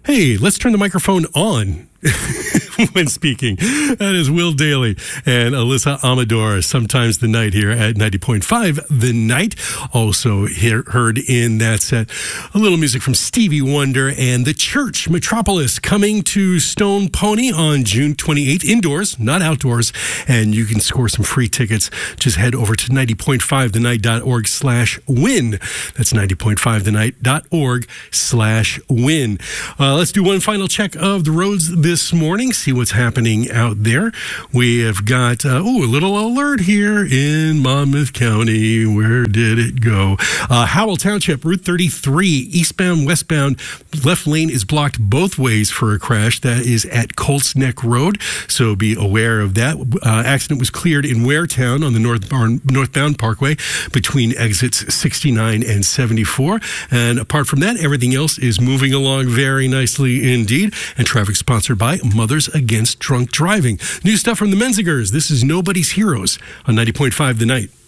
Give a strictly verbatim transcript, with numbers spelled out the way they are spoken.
Hey, let's turn the microphone on when speaking. That is Will Daly and Alyssa Amador, Sometimes the Night, here at ninety point five The Night. Also hear, heard in that set a little music from Stevie Wonder and The Church Metropolis, coming to Stone Pony on June twenty-eighth, indoors, not outdoors, and you can score some free tickets. Just head over to ninety point five the night dot org slash win. That's ninety point five the night dot org slash win. Uh, let's do one final check of the roads this morning, see what's happening out there. We have got, uh, oh, a little alert here in Monmouth County. Where did it go? Uh, Howell Township, Route thirty-three, eastbound, westbound, left lane is blocked both ways for a crash. That is at Colts Neck Road, so be aware of that. Uh, accident was cleared in Waretown on the northbound, northbound parkway between exits sixty-nine and seventy-four. And apart from that, everything else is moving along very nicely indeed. And traffic sponsored by Mothers Against Drunk Driving. New stuff from the Menzingers. This is Nobody's Heroes on ninety point five The Night.